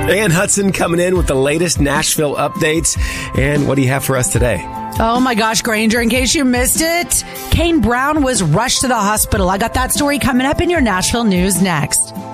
Ann Hudson coming in with the latest Nashville updates. And what do you have for us today? Oh my gosh, Granger, in case you missed it, Kane Brown was rushed to the hospital. I got that story coming up in your Nashville news next.